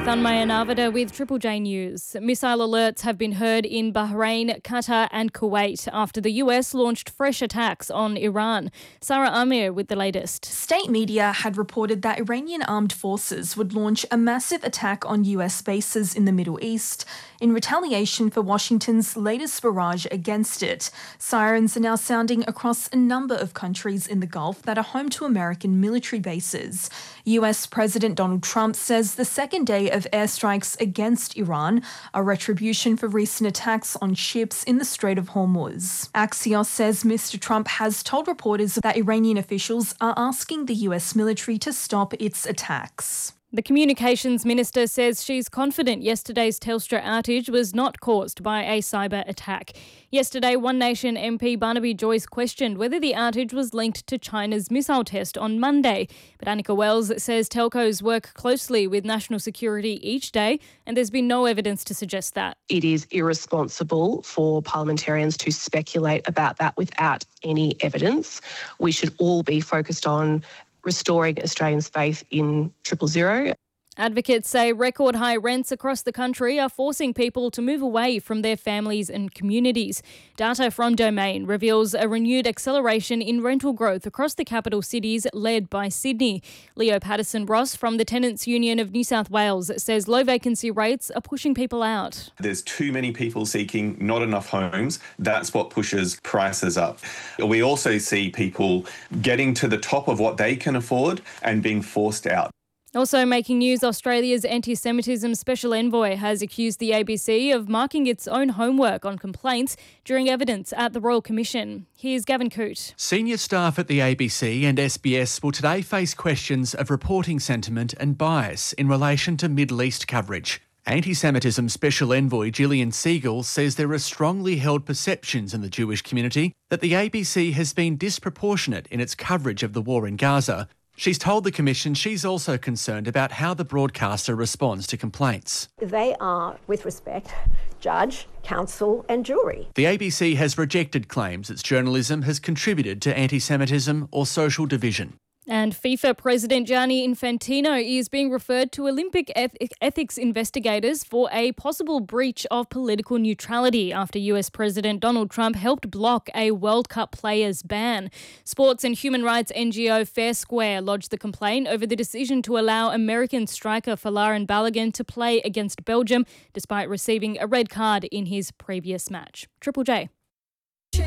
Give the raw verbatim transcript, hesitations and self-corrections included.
Thanmaya Navada with Triple J News. Missile alerts have been heard in Bahrain, Qatar and Kuwait after the U S launched fresh attacks on Iran. Sarah Amir with the latest. State media had reported that Iranian armed forces would launch a massive attack on U S bases in the Middle East in retaliation for Washington's latest barrage against it. Sirens are now sounding across a number of countries in the Gulf that are home to American military bases. U S President Donald Trump says the second day of airstrikes against Iran are retribution for recent attacks on ships in the Strait of Hormuz. Axios says Mister Trump has told reporters that Iranian officials are asking the U S military to stop its attacks. The Communications Minister says she's confident yesterday's Telstra outage was not caused by a cyber attack. Yesterday, One Nation M P Barnaby Joyce questioned whether the outage was linked to China's missile test on Monday. But Annika Wells says telcos work closely with national security each day and there's been no evidence to suggest that. It is irresponsible for parliamentarians to speculate about that without any evidence. We should all be focused on restoring Australians' faith in triple zero. Advocates say record high rents across the country are forcing people to move away from their families and communities. Data from Domain reveals a renewed acceleration in rental growth across the capital cities led by Sydney. Leo Patterson-Ross from the Tenants Union of New South Wales says low vacancy rates are pushing people out. There's too many people seeking not enough homes. That's what pushes prices up. We also see people getting to the top of what they can afford and being forced out. Also making news, Australia's anti-Semitism special envoy has accused the A B C of marking its own homework on complaints during evidence at the Royal Commission. Here's Gavin Coote. Senior staff at the A B C and S B S will today face questions of reporting sentiment and bias in relation to Middle East coverage. Anti-Semitism special envoy Gillian Siegel says there are strongly held perceptions in the Jewish community that the A B C has been disproportionate in its coverage of the war in Gaza. She's told the Commission she's also concerned about how the broadcaster responds to complaints. They are, with respect, judge, counsel and jury. The A B C has rejected claims its journalism has contributed to anti-Semitism or social division. And FIFA President Gianni Infantino is being referred to Olympic eth- ethics investigators for a possible breach of political neutrality after U S President Donald Trump helped block a World Cup players ban. Sports and human rights N G O Fair Square lodged the complaint over the decision to allow American striker Folarin Balogun to play against Belgium despite receiving a red card in his previous match. Triple J.